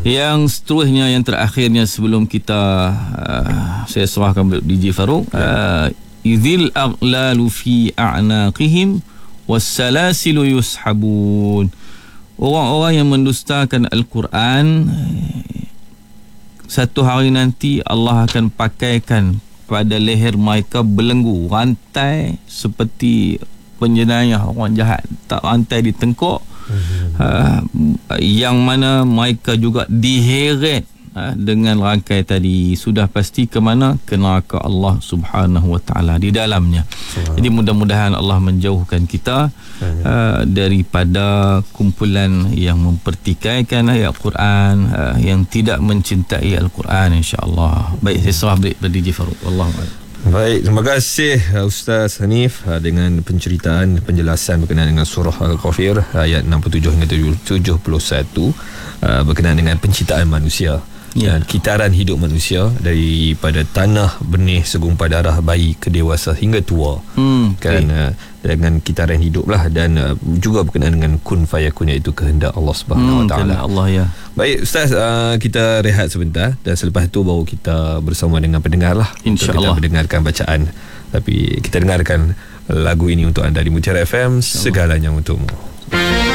Yang seterusnya, yang terakhirnya sebelum kita saya serahkan DJ Farouk, idhil aghlalu fi a'naqihim wassalasilu yushabun. Orang-orang yang mendustakan Al-Quran, satu hari nanti Allah akan pakaikan pada leher mereka belenggu, rantai seperti penjenayah orang jahat, tak rantai di tengkuk, yang mana mereka juga diheret dengan rangkai tadi. Sudah pasti ke mana? Ke neraka Allah Subhanahu wa taala di dalamnya. Jadi mudah-mudahan Allah menjauhkan kita daripada kumpulan yang mempertikaikan ayat Quran, yang tidak mencintai Al-Quran, insya-Allah. Baik, saya serah balik pada DJ Farouk. Wallahualam. Baik, terima kasih Ustaz Hanif dengan penceritaan, penjelasan berkenaan dengan surah Al-Ghafir ayat 67 hingga 71 berkenaan dengan penciptaan manusia dan kitaran hidup manusia daripada tanah, benih, segumpal darah, bayi ke dewasa hingga tua. Dengan kitaran hidup lah, dan juga berkenaan dengan kun fayakun, iaitu kehendak Allah Subhanahu wa taala. Allah, ya. Baik Ustaz, kita rehat sebentar dan selepas itu baru kita bersama dengan pendengar lah, InsyaAllah. kita mendengarkan bacaan. Tapi kita dengarkan lagu ini untuk anda di Mutiara FM, segalanya untukmu.